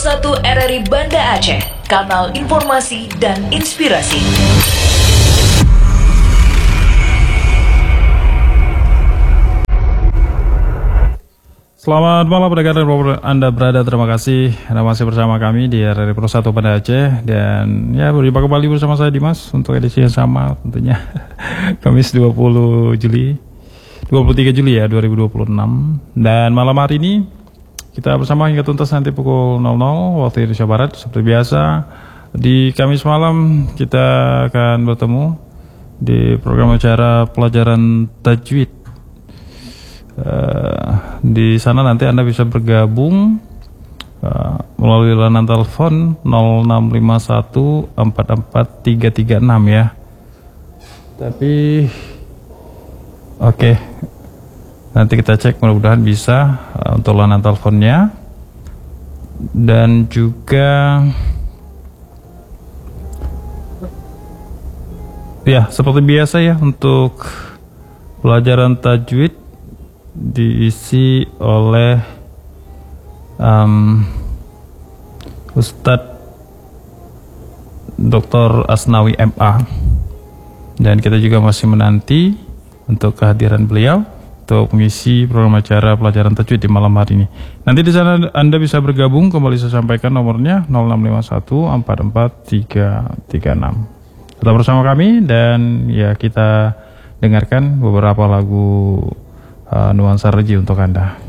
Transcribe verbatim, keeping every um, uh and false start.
satu R R I Banda Aceh, kanal informasi dan inspirasi. Selamat malam pendengar dan Anda berada, terima kasih Anda masih bersama kami di R R I Pro satu Banda Aceh. Dan ya, berjumpa kembali bersama saya Dimas untuk edisi yang sama tentunya. Kamis dua puluh Juli dua puluh tiga Juli ya dua ribu dua puluh enam. Dan malam hari ini kita bersama hingga tuntas nanti pukul nol nol waktu Indonesia Barat. Seperti biasa di Kamis malam kita akan bertemu di program acara pelajaran tajwid. Uh, di sana nanti Anda bisa bergabung uh, melalui layanan telepon nol enam lima satu empat empat tiga tiga enam ya. Tapi oke, okay. Nanti kita cek, mudah-mudahan bisa uh, untuk layanan teleponnya. Dan juga ya seperti biasa ya, untuk pelajaran tajwid diisi oleh um, Ustadz Doktor Asnawi M A, dan kita juga masih menanti untuk kehadiran beliau untuk mengisi program acara pelajaran tajwid di malam hari ini. Nanti di sana Anda bisa bergabung, kembali saya sampaikan nomornya nol enam lima satu empat empat tiga tiga enam. Tetap bersama kami dan ya kita dengarkan beberapa lagu Uh, nuansa religi untuk Anda.